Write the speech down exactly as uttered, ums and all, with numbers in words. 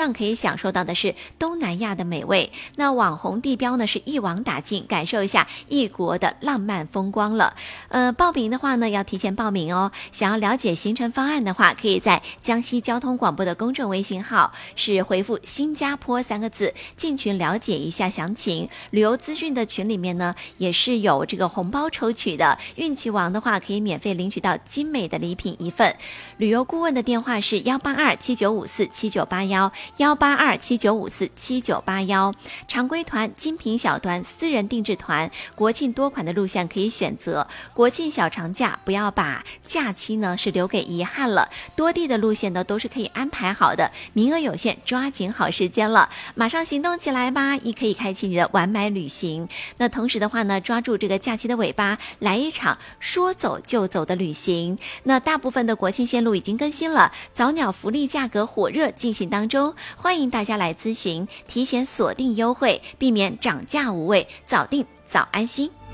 上可以享受到的是东南亚的美味。那网红地标呢是一网打尽，感受一下异国的浪漫风光了。呃，报名的话呢要提前报名哦。想要了解行程方案的话，可以在江西交通广播的公众微信号是回复新加坡三个字进群了解一下详情。旅游资讯的群里面呢也是有这个红包抽取的，运气王的话可以免费领取到精美的礼品一份。旅游顾问的电话是幺八二七九五四七九八幺幺八二七九五四七九八幺。常规团、精品小团、私人定制团，国庆多款的路线可以选择。国庆小长假不要把假期呢是留给遗憾了，多地的路线呢都是可以安排好的，名额有限，抓紧好时间了，马上行动起来吧！你可以开启你的完买旅行。那同时的话呢，抓住这个假期的尾巴，来一场说走就走的旅行。那大部分的国庆线路已经更新了，早鸟福利价格火热进行当中，欢迎大家来咨询，提前锁定优惠，避免涨价无味，早定早安心。